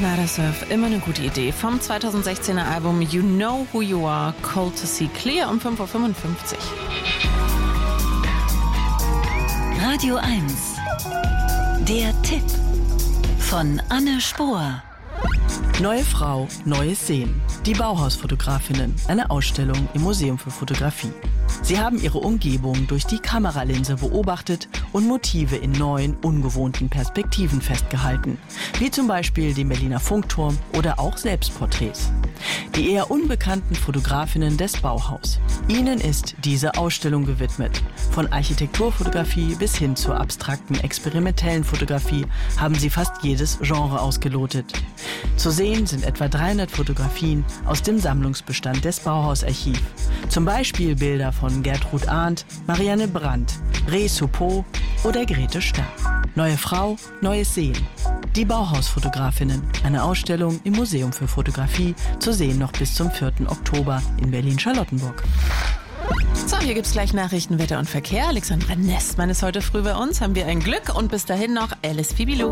Nada Surf, immer eine gute Idee. Vom 2016er Album You Know Who You Are, Cold to See Clear um 5.55 Uhr. Radio 1. Der Tipp von Anne Spohr. Neue Frau, neues Sehen. Die Bauhausfotografinnen, eine Ausstellung im Museum für Fotografie. Sie haben ihre Umgebung durch die Kameralinse beobachtet und Motive in neuen, ungewohnten Perspektiven festgehalten. Wie zum Beispiel den Berliner Funkturm oder auch Selbstporträts. Die eher unbekannten Fotografinnen des Bauhaus. Ihnen ist diese Ausstellung gewidmet. Von Architekturfotografie bis hin zur abstrakten, experimentellen Fotografie haben sie fast jedes Genre ausgelotet. Zu sehen sind etwa 300 Fotografien aus dem Sammlungsbestand des Bauhausarchiv. Zum Beispiel Bilder von Gertrud Arndt, Marianne Brandt, Res Soupeau oder Grete Starr. Neue Frau, neues Sehen. Die Bauhausfotografinnen, eine Ausstellung im Museum für Fotografie, zu sehen noch bis zum 4. Oktober in Berlin-Charlottenburg. So, hier gibt's gleich Nachrichten, Wetter und Verkehr. Alexandra Nestmann ist heute früh bei uns. Haben wir ein Glück und bis dahin noch Alice Fibilou.